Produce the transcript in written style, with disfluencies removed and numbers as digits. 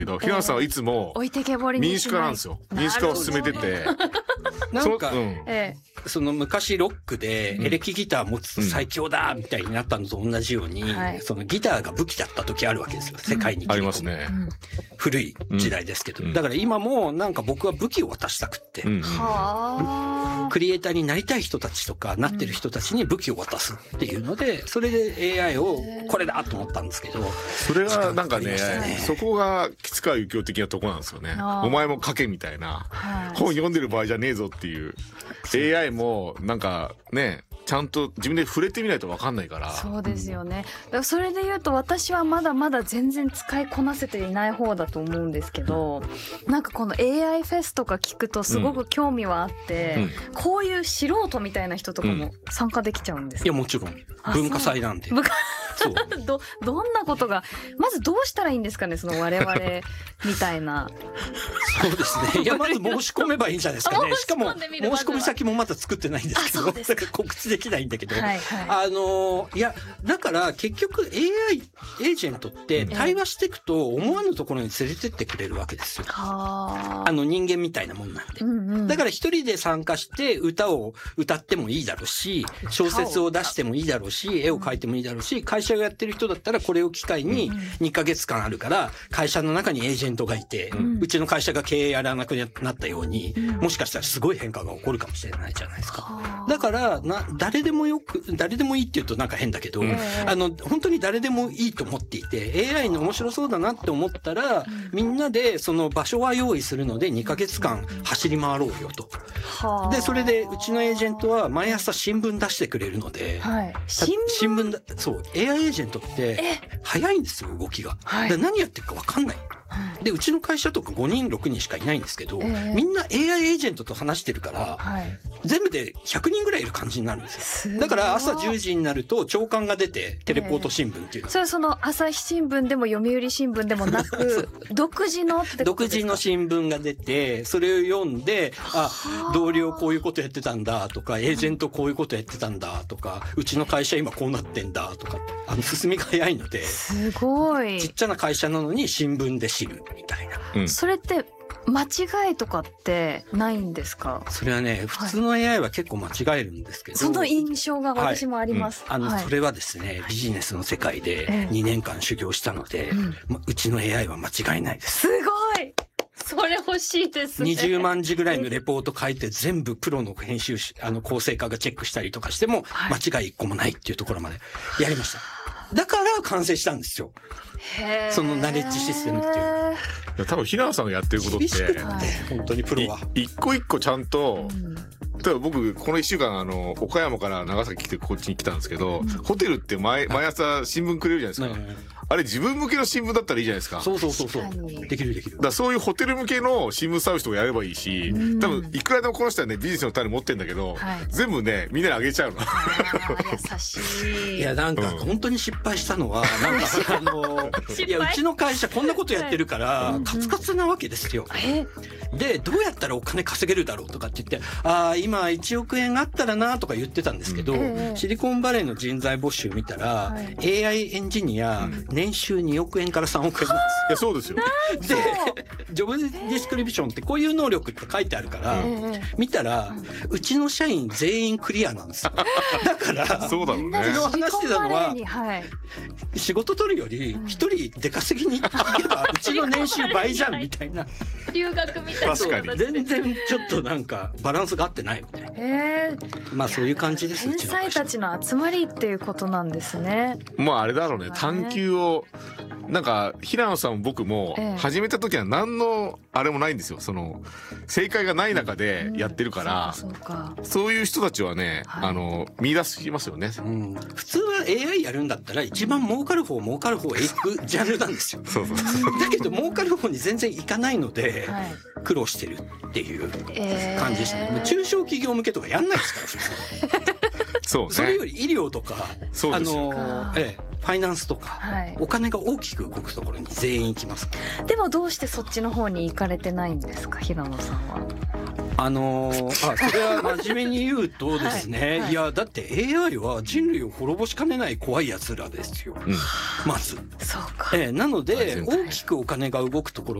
けど、平野さんはいつも置いてけぼりに民主化なんですよ。民主化を進めてて。 なんか、 ええ、 その昔ロックでエレキギター持つと最強だみたいになったのと同じように、そのギターが武器だった時あるわけですよ。世界に。 ありますね。 古い時代ですけど。だから今もなんか僕は武器を渡したくって。クリエイターになりたい人たちとかなってる人たちに武器を渡すっていうので、それで AI をこれだと思ったんですけど。 それがなんかね、そこが吉川幸雄的なとこなんですよね。お前も書けみたいな。本読んでる場合じゃねえぞっていう。AI もなんかね、ちゃんと自分で触れてみないと分かんないから。 そうですよね。だからそれで言うと私はまだまだ全然使いこなせていない方だと思うんですけど、なんかこの AI フェスとか聞くとすごく興味はあって、こういう素人みたいな人とかも参加できちゃうんですか？ いやもちろん文化祭なんで。 そうどんなことがまずどうしたらいいんですかね、その我々みたいな。 そうですね。いやまず申し込めばいいんじゃないですかね。しかも申し込み先もまだ作ってないんですけど、だから告知できないんだけど、いやだから結局 AI エージェントって対話していくと思わぬところに連れてってくれるわけですよ。人間みたいなもんなんで。だから一人で参加して歌を歌ってもいいだろうし、小説を出してもいいだろうし、絵を描いてもいいだろうし、会社がやってる人だったらこれを機会に2ヶ月間あるから会社の中にエージェントがいて、うちの会社が経営やらなくなったように、もしかしたらすごい変化が起こるかもしれないじゃないですか。だから誰でもいいって言うとなんか変だけど、本当に誰でもいいと思っていて AI の面白そうだなって思ったら、みんなでその場所は用意するので2ヶ月間走り回ろうよと。でそれでうちのエージェントは毎朝新聞出してくれるので、新聞そう AI エージェントって早いんですよ動きが。で何やってるか分かんない。でうちの会社とか5人6人しかいないんですけど、みんな AI エージェントと話してるから、全部で100人ぐらいいる感じになるんですよ。だから朝10時になると朝刊が出てテレポート新聞っていうの、 それはその朝日新聞でも読売新聞でもなく独自のってことですか？ 独自の新聞が出て、それを読んで、同僚こういうことやってたんだとか、エージェントこういうことやってたんだとか、うちの会社今こうなってんだとか、進みが早いので、 すごいちっちゃな会社なのに新聞で知るみたいな。 それって間違いとかってないんですか？ それはね、普通の AI は結構間違えるんですけど、 その印象が私もあります。 それはですね、ビジネスの世界で2年間修行したので、うちの AI は間違いないです。 すごい、それ欲しいですね。 20万字ぐらいのレポート書いて全部プロの編集構成家がチェックしたりとかしても間違い1個もないっていうところまでやりました。だから完成したんですよ。そのナレッジシステムっていう。 いや多分平野さんがやってることって本当にプロは一個一個ちゃんと、例えば僕この1週間岡山から長崎来てこっちに来たんですけど、ホテルって毎朝新聞くれるじゃないですか。あれ自分向けの新聞だったらいいじゃないですか。 そうできる。だからそういうホテル向けの新聞サービスとかやればいいし、多分いくらでもこの人はねビジネスの種持ってんだけど、全部ねみんなにあげちゃうの。 優しい。 いやなんか本当に失敗したのはなんかいやうちの会社こんなことやってるからカツカツなわけですよ。でどうやったらお金稼げるだろうとかって言って、今1億円あったらなとか言ってたんですけど、シリコンバレーの人材募集見たら、AI エンジニア年収2億円から3億円なんです。 いやそうですよ。 でジョブディスクリプションってこういう能力って書いてあるから、見たらうちの社員全員クリアなんですよ。だからそうだろうね。 昨日話してたのは、仕事取るより一人出稼ぎに行けばうちの年収倍じゃんみたいな。 留学みたいな。 確かに全然ちょっとなんかバランスが合ってないみたいな。まあそういう感じです。 天才たちの集まりっていうことなんですね。 まああれだろうね、探求をなんか平野さんも僕も始めた時は何のあれもないんですよ。その正解がない中でやってるから、そういう人たちはね、見出しますよね。 普通は AI やるんだったら一番儲かる方へ行くジャンルなんですよ。だけど儲かる方に全然いかないので苦労してるっていう感じでしたね。中小企業向けとかやんないですから普通。 そうね。 それより医療とかファイナンスとか、お金が大きく動くところに全員行きます。 でもどうしてそっちの方に行かれてないんですか、平野さんは。 それは真面目に言うとですね、はい、いやだって AI は人類を滅ぼしかねない怖いやつらですよ、まず。 そうか。 なので大きくお金が動くところ